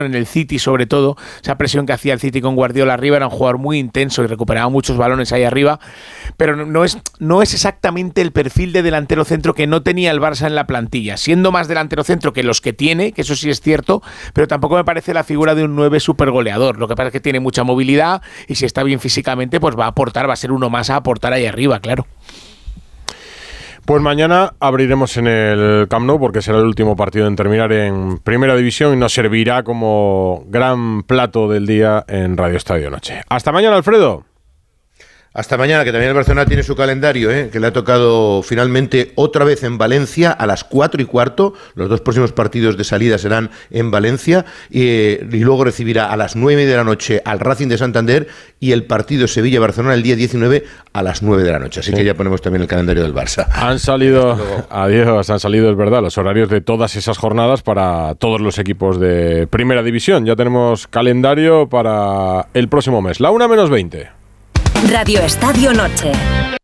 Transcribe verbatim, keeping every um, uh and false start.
en el City sobre todo, esa presión que hacía el City con Guardiola arriba, era un jugador muy intenso y recuperaba muchos balones ahí arriba, pero no, no es no es exactamente el perfil de delantero centro que no tenía el Barça en la plantilla, siendo más delantero centro que los que tiene, que eso sí es cierto, pero tampoco me parece la figura de un nueve super goleador. Lo que pasa es que tiene mucha movilidad y si está bien físicamente, pues va a aportar, va a ser uno más a aportar ahí arriba, claro. Pues mañana abriremos en el Camp Nou porque será el último partido en terminar en Primera División y nos servirá como gran plato del día en Radio Estadio Noche. Hasta mañana, Alfredo. Hasta mañana, que también el Barcelona tiene su calendario, ¿eh? que le ha tocado finalmente otra vez en Valencia a las cuatro y cuarto. Los dos próximos partidos de salida serán en Valencia y, eh, y luego recibirá a las nueve de la noche al Racing de Santander y el partido Sevilla-Barcelona el día diecinueve a las nueve de la noche. Así sí. que ya ponemos también el calendario del Barça. Han salido, adiós, han salido, es verdad, los horarios de todas esas jornadas para todos los equipos de Primera División. Ya tenemos calendario para el próximo mes. La una menos veinte. Radio Estadio Noche.